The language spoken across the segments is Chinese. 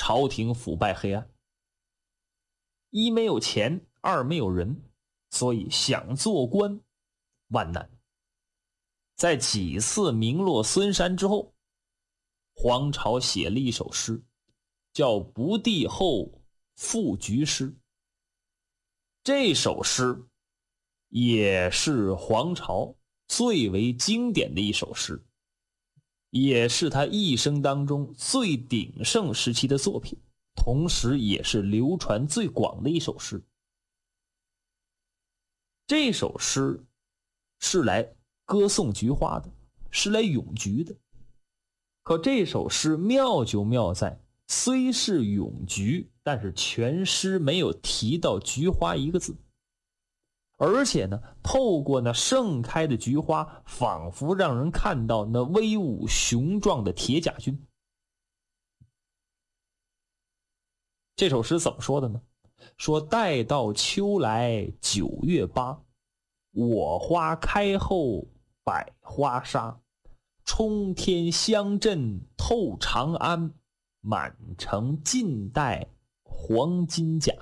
朝廷腐败黑暗。一没有钱，二没有人，所以想做官万难。在几次名落孙山之后，黄巢写了一首诗，叫《不第后赋菊诗》。这首诗也是黄巢最为经典的一首诗，也是他一生当中最鼎盛时期的作品，同时也是流传最广的一首诗。这首诗是来歌颂菊花的，是来咏菊的。可这首诗妙就妙在，虽是咏菊，但是全诗没有提到菊花一个字。而且呢，透过那盛开的菊花，仿佛让人看到那威武雄壮的铁甲军。这首诗怎么说的呢？说待到秋来9月8，我花开后百花杀，冲天香阵透长安，满城尽带黄金甲。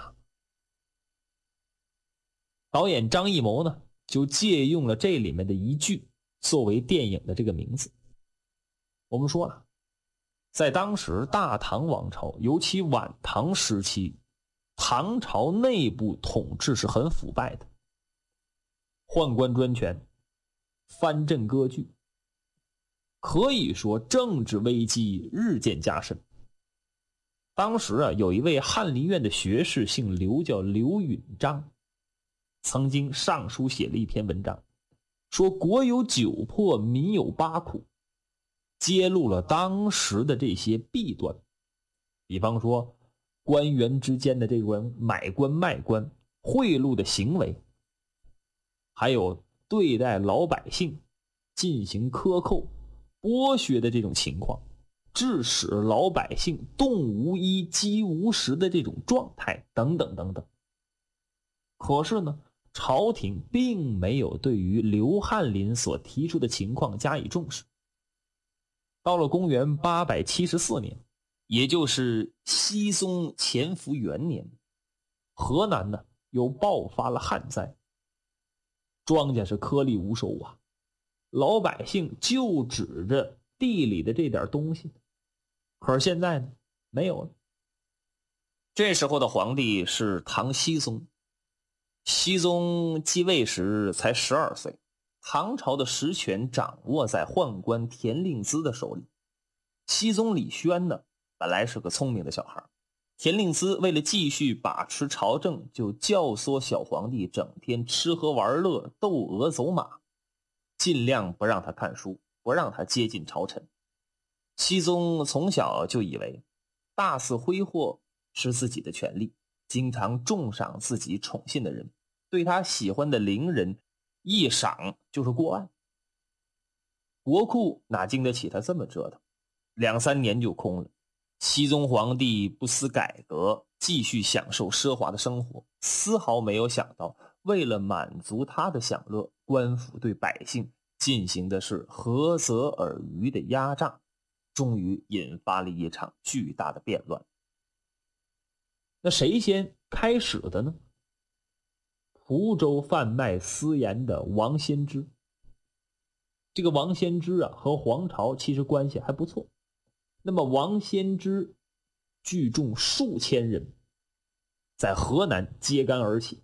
导演张艺谋呢，就借用了这里面的一句作为电影的这个名字。我们说了，在当时大唐王朝，尤其晚唐时期，唐朝内部统治是很腐败的，宦官专权，藩镇割据，可以说政治危机日渐加深。当时有一位翰林院的学士姓刘，叫刘允章，曾经上书写了一篇文章，说国有9破，民有8苦，揭露了当时的这些弊端。比方说官员之间的这种买官卖官、贿赂的行为，还有对待老百姓进行克扣、剥削的这种情况，致使老百姓冻无衣、饥无食的这种状态等等等等。可是呢，朝廷并没有对于刘翰林所提出的情况加以重视。到了公元874年，也就是熹宗乾伏元年，河南呢又爆发了旱灾，庄稼是颗粒无收啊，老百姓就指着地里的这点东西，可是现在呢没有了。这时候的皇帝是唐僖宗，熹宗继位时才12岁，唐朝的实权掌握在宦官田令孜的手里。熹宗李轩呢，本来是个聪明的小孩，田令孜为了继续把持朝政，就教唆小皇帝整天吃喝玩乐、斗鹅走马，尽量不让他看书，不让他接近朝臣。熹宗从小就以为大肆挥霍是自己的权利，经常重赏自己宠信的人，对他喜欢的伶人一赏就是过万。国库哪经得起他这么折腾，2、3年就空了。熹宗皇帝不思改革，继续享受奢华的生活，丝毫没有想到为了满足他的享乐，官府对百姓进行的是何泽尔虞的压榨，终于引发了一场巨大的变乱。那谁先开始的呢？蒲州贩卖私盐的王先知。这个王先知和黄巢其实关系还不错。那么王先知聚众数千人，在河南揭竿而起，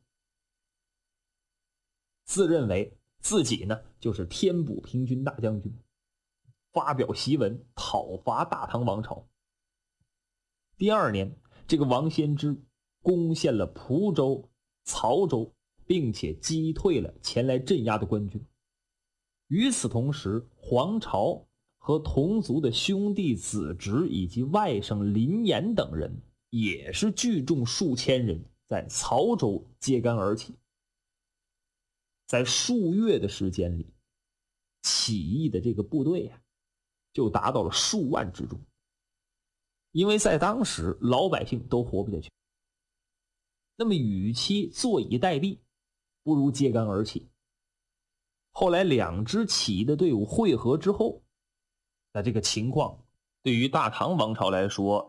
自认为自己呢就是天补平均大将军，发表檄文讨伐大唐王朝。第2年，这个王先知攻陷了蒲州、曹州，并且击退了前来镇压的官军。与此同时，黄巢和同族的兄弟子侄以及外甥林岩等人也是聚众数千人，在曹州揭竿而起。在数月的时间里，起义的这个部队就达到了数万之众。因为在当时老百姓都活不下去，那么与其坐以待毙，不如揭竿而起。后来2支起义的队伍汇合之后，那这个情况对于大唐王朝来说